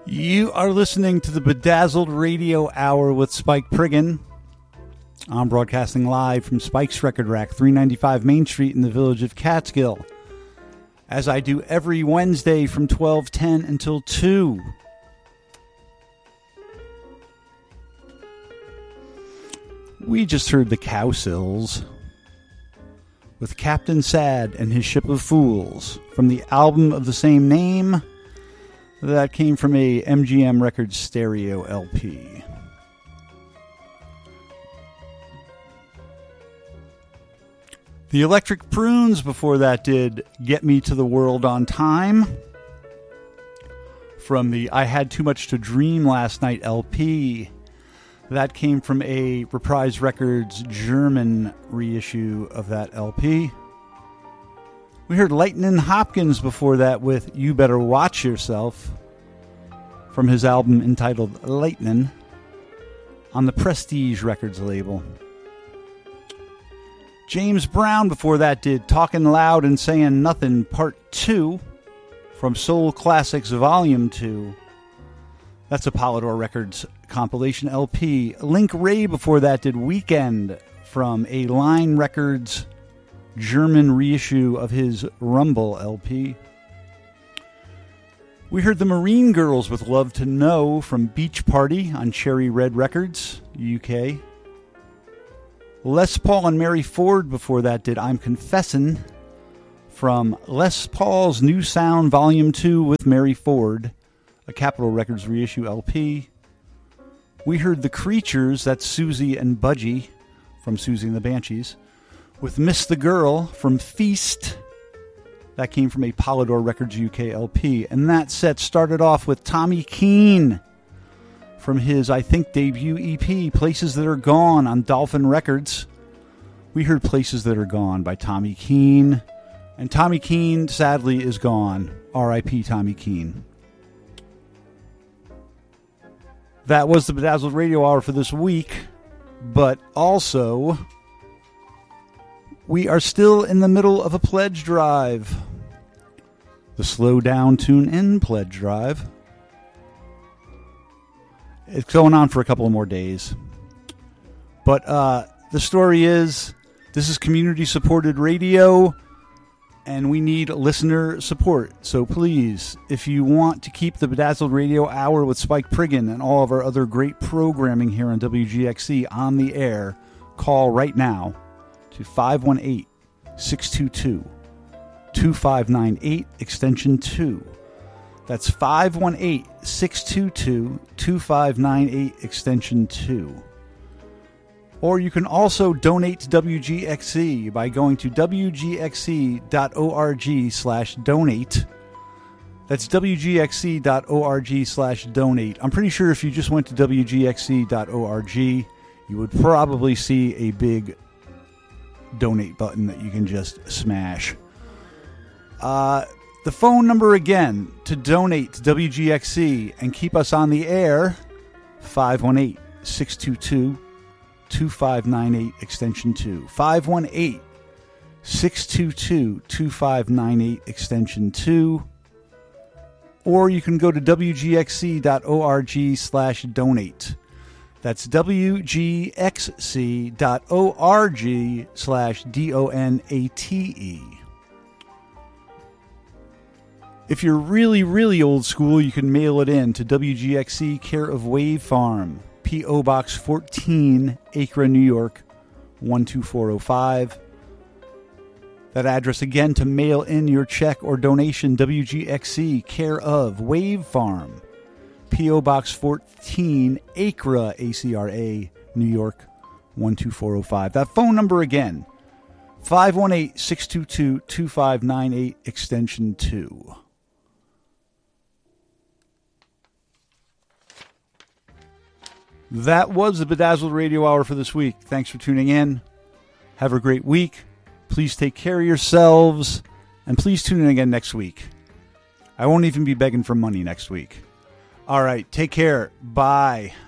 You are listening to the Bedazzled Radio Hour with Spike Priggin. I'm broadcasting live from Spike's Record Rack, 395 Main Street in the village of Catskill, as I do every Wednesday from 12:10 until 2. We just heard the Cowsills with Captain Sad and His Ship of Fools from the album of the same name. That came from a MGM Records stereo LP. The Electric Prunes before that did Get Me to the World on Time from the I Had Too Much to Dream Last Night LP. That came from a Reprise Records German reissue of that LP. We heard Lightnin' Hopkins before that with You Better Watch Yourself from his album entitled Lightnin' on the Prestige Records label. James Brown before that did Talkin' Loud and Sayin' Nothin' Part 2 from Soul Classics Volume 2. That's a Polydor Records compilation LP. Link Ray before that did Weekend from a Line Records German reissue of his Rumble LP. We heard the Marine Girls with Love to Know from Beach Party on Cherry Red Records, UK. Les Paul and Mary Ford before that did I'm Confessin' from Les Paul's New Sound Volume 2 with Mary Ford, a Capitol Records reissue LP. We heard The Creatures, that's Susie and Budgie from Susie and the Banshees, with Miss the Girl from Feast. That came from a Polydor Records UK LP. And that set started off with Tommy Keene from his, I think, debut EP, Places That Are Gone on Dolphin Records. We heard Places That Are Gone by Tommy Keene. And Tommy Keene, sadly, is gone. R.I.P. Tommy Keene. That was the Bedazzled Radio Hour for this week. But also, we are still in the middle of a pledge drive. The Slow Down, Tune In pledge drive. It's going on for a couple of more days. But the story is, this is community-supported radio, and we need listener support. So please, if you want to keep the Bedazzled Radio Hour with Spike Priggin and all of our other great programming here on WGXC on the air, call right now to 518-622-2598, extension 2. That's 518-622-2598, extension 2. Or you can also donate to WGXC by going to wgxc.org/donate. That's wgxc.org/donate. I'm pretty sure if you just went to wgxc.org, you would probably see a big donate button that you can just smash. The phone number again to donate to WGXC and keep us on the air, 518-622-2598, extension 2. 518-622-2598, extension 2. Or you can go to wgxc.org/donate. That's wgxc.org/donate. If you're really, really old school, you can mail it in to WGXC, care of Wave Farm, P.O. Box 14, Acre, New York, 12405. That address again to mail in your check or donation, WGXC, care of Wave Farm, P.O. Box 14, Acre, ACRA, New York, 12405. That phone number again, 518-622-2598, extension 2. That was the Bedazzled Radio Hour for this week. Thanks for tuning in. Have a great week. Please take care of yourselves. And please tune in again next week. I won't even be begging for money next week. All right. Take care. Bye.